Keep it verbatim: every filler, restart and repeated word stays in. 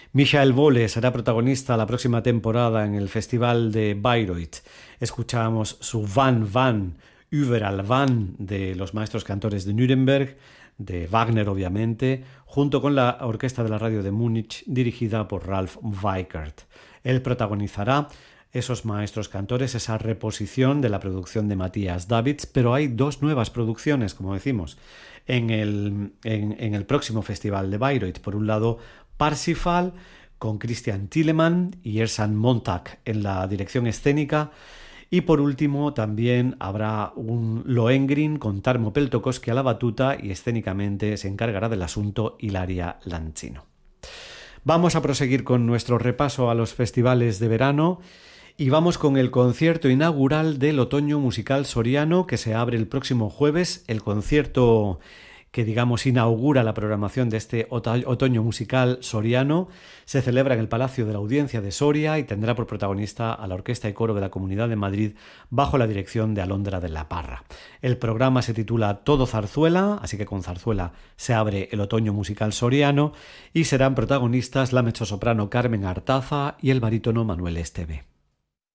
Michael Vole será protagonista la próxima temporada en el Festival de Bayreuth. Escuchamos su Van Van, Überall Van, de los maestros cantores de Nuremberg, de Wagner obviamente, junto con la Orquesta de la Radio de Múnich, dirigida por Ralph Weikert. Él protagonizará esos maestros cantores, esa reposición de la producción de Matthias Davids, pero hay dos nuevas producciones, como decimos, en el, en, en el próximo Festival de Bayreuth. Por un lado, Parsifal, con Christian Thielemann y Ersan Montag en la dirección escénica, y por último también habrá un Lohengrin con Tarmo Peltokoski a la batuta, y escénicamente se encargará del asunto Ilaria Lancino. Vamos a proseguir con nuestro repaso a los festivales de verano y vamos con el concierto inaugural del Otoño Musical Soriano, que se abre el próximo jueves. El concierto que, digamos, inaugura la programación de este Otoño Musical Soriano se celebra en el Palacio de la Audiencia de Soria y tendrá por protagonista a la Orquesta y Coro de la Comunidad de Madrid bajo la dirección de Alondra de la Parra. El programa se titula Todo Zarzuela, así que con zarzuela se abre el Otoño Musical Soriano, y serán protagonistas la mezzosoprano Carmen Artaza y el barítono Manuel Esteve.